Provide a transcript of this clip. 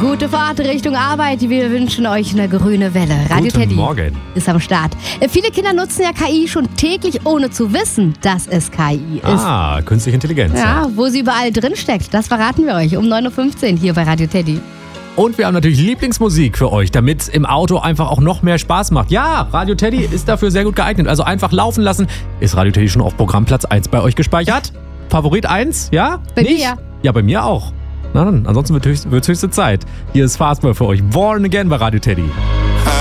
Gute Fahrt Richtung Arbeit. Wir wünschen euch eine grüne Welle. Radio Guten Teddy Morgen. ist am Start. Viele Kinder nutzen ja KI schon täglich, ohne zu wissen, dass es KI ist. Künstliche Intelligenz. Ja, wo sie überall drinsteckt, das verraten wir euch um 9.15 Uhr hier bei Radio Teddy. Und wir haben natürlich Lieblingsmusik für euch, damit es im Auto einfach auch noch mehr Spaß macht. Ja, Radio Teddy ist dafür sehr gut geeignet. Also einfach laufen lassen. Ist Radio Teddy schon auf Programmplatz 1 bei euch gespeichert? Favorit 1? Ja? Bei Nicht? mir. Ja, bei mir auch. Na dann, ansonsten wird höchste Zeit. Hier ist Fastball für euch. Born Again bei Radio Teddy.